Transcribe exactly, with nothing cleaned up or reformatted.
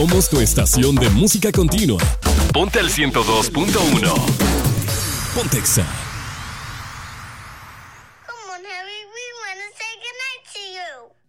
Somos tu estación de música continua. Ponte al ciento dos punto uno. Pontexa. Come on, Harry, we want to say goodnight to you.